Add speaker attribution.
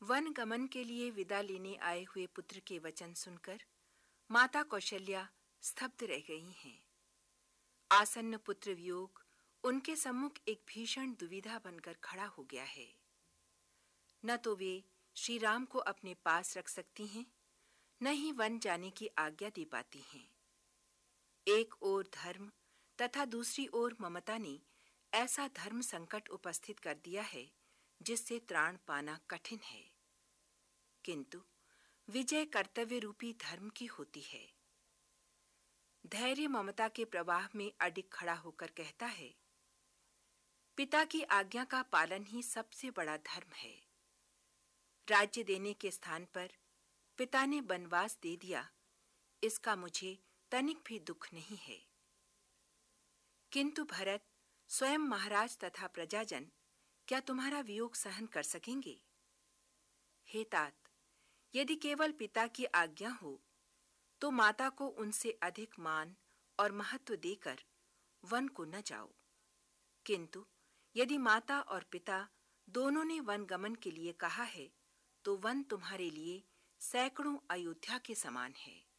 Speaker 1: One गमन के लिए विदा लेने आए हुए पुत्र के वचन सुनकर माता कौशल्या स्तब्ध रह गई हैं। आसन्न पुत्र वियोग उनके सम्मुख एक भीषण दुविधा बनकर खड़ा हो गया है। न तो वे श्री राम को अपने पास रख सकती हैं, न ही वन जाने की आज्ञा दे पाती हैं। एक ओर धर्म तथा दूसरी ओर ममता ने ऐसा धर्म संकट उपस्थित कर दिया है जिससे त्राण पाना कठिन है। किंतु विजय कर्तव्य रूपी धर्म की होती है। धैर्य ममता के प्रवाह में अडिग खड़ा होकर कहता है, पिता की आज्ञा का पालन ही सबसे बड़ा धर्म है। राज्य देने के स्थान पर पिता ने वनवास दे दिया, इसका मुझे तनिक भी दुख नहीं है। किंतु भरत, स्वयं महाराज तथा प्रजाजन क्या तुम्हारा वियोग सहन कर सकेंगे? हे तात, यदि केवल पिता की आज्ञा हो तो माता को उनसे अधिक मान और महत्व देकर वन को न जाओ। किंतु यदि माता और पिता दोनों ने वन गमन के लिए कहा है तो वन तुम्हारे लिए सैकड़ों अयोध्या के समान है।